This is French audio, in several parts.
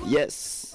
Yes.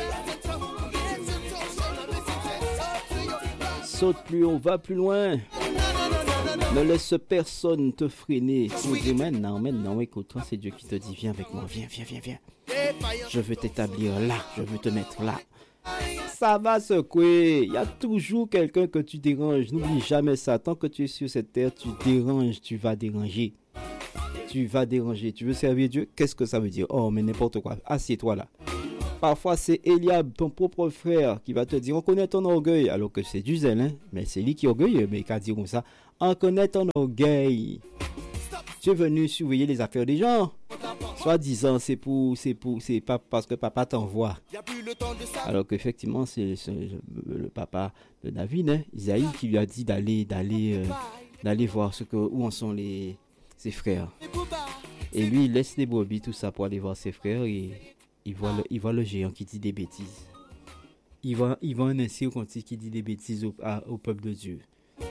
Saute plus haut, va plus loin. Ne laisse personne te freiner. Tu me dis maintenant, écoute, toi, c'est Dieu qui te dit, viens avec moi, viens. Je veux t'établir là, je veux te mettre là. Ça va secouer. Il y a toujours quelqu'un que tu déranges. N'oublie jamais ça. Tant que tu es sur cette terre, tu déranges, tu vas déranger. Tu veux servir Dieu? Qu'est-ce que ça veut dire? Oh, mais n'importe quoi. Assieds-toi là. Parfois, c'est Eliab, ton propre frère, qui va te dire, on connaît ton orgueil. Alors que c'est du zèle, hein? Mais c'est lui qui est orgueilleux. Mais il va dire comme ça, on connaît ton orgueil. Tu es venu surveiller les affaires des gens. Soit disant, c'est pas parce que papa t'envoie. Alors qu'effectivement, c'est le papa de David, hein, Isaïe, qui lui a dit d'aller voir où en sont ses frères. Et lui, il laisse les brebis, tout ça, pour aller voir ses frères. Et il voit le géant qui dit des bêtises. Il voit un incirconcis qui dit des bêtises au peuple de Dieu.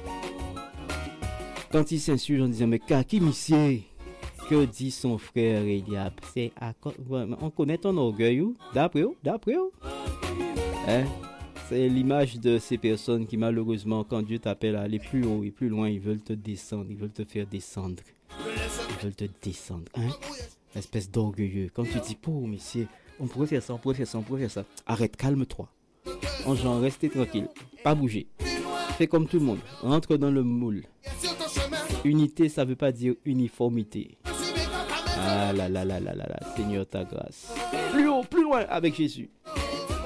Quand il s'insurge en disant, mais qui monsieur? Que dit son frère Eliab? On connaît ton orgueil, ou? D'après où? Hein? C'est l'image de ces personnes qui, malheureusement, quand Dieu t'appelle à aller plus haut et plus loin, ils veulent te descendre, ils veulent te faire descendre. Hein? Espèce d'orgueilleux. Quand tu dis, pour monsieur, on pourrait faire ça. Arrête, calme-toi. Genre, restez tranquille, pas bouger. Fais comme tout le monde, rentre dans le moule. Unité, ça veut pas dire uniformité. Ah là, Seigneur ta grâce. Plus haut, plus loin avec Jésus.